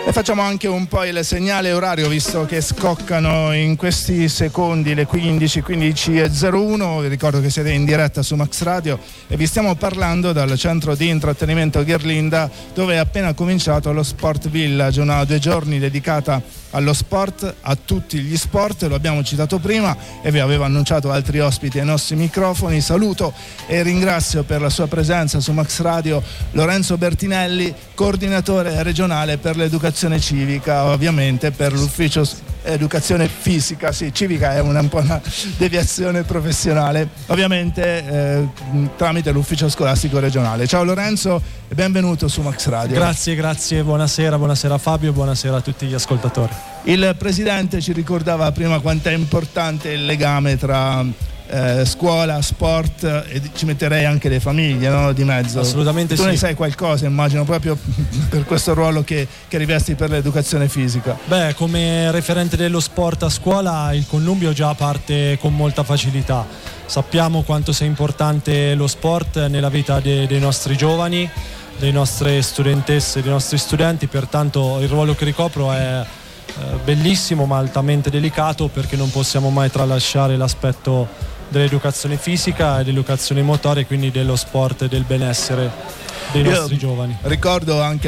E facciamo anche un po' il segnale orario, visto che scoccano in questi secondi le 15:01. Vi ricordo che siete in diretta su Max Radio e vi stiamo parlando dal centro di intrattenimento Gherlinda, dove è appena cominciato lo Sport Village, una 2 giorni dedicata allo sport, a tutti gli sport. Lo abbiamo citato prima e vi avevo annunciato altri ospiti ai nostri microfoni. Saluto e ringrazio per la sua presenza su Max Radio Lorenzo Bertinelli, coordinatore regionale per l'educazione civica, ovviamente per l'ufficio educazione fisica, sì, civica è un po' una deviazione professionale, ovviamente tramite l'ufficio scolastico regionale. Ciao Lorenzo e benvenuto su Max Radio. Grazie, buonasera Fabio, buonasera a tutti gli ascoltatori. Il presidente ci ricordava prima quanto è importante il legame tra scuola, sport, e ci metterei anche le famiglie, no, di mezzo. Assolutamente tu sì. Ne sai qualcosa, immagino, proprio per questo ruolo che rivesti per l'educazione fisica. Beh, come referente dello sport a scuola il connubio già parte con molta facilità. Sappiamo quanto sia importante lo sport nella vita dei nostri giovani, delle nostre studentesse, dei nostri studenti, pertanto il ruolo che ricopro è bellissimo ma altamente delicato, perché non possiamo mai tralasciare l'aspetto dell'educazione fisica e dell'educazione motoria, quindi dello sport e del benessere dei nostri giovani. Ricordo anche